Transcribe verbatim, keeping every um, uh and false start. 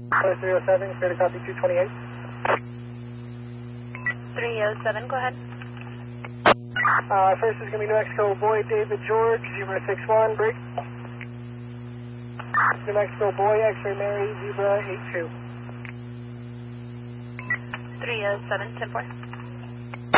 three oh seven, clear to copy two twenty-eight. three oh seven, go ahead. Uh, first is going to be New Mexico Boy David George, Zebra six one, break. New Mexico Boy X-ray Mary, Zebra eight two. three oh seven, ten four.